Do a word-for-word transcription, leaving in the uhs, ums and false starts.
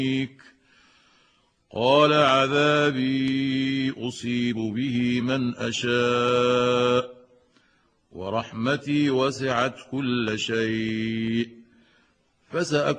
قال عذابي أصيب به من أشاء ورحمتي وسعت كل شيء فسأكتبها